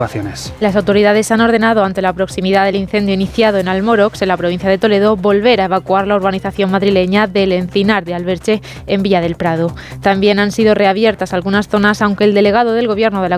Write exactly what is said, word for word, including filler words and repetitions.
Las autoridades han ordenado, ante la proximidad del incendio iniciado en Almorox, en la provincia de Toledo, volver a evacuar la urbanización madrileña del Encinar de Alberche en Villa del Prado. También han sido reabiertas algunas zonas, aunque el delegado del Gobierno de la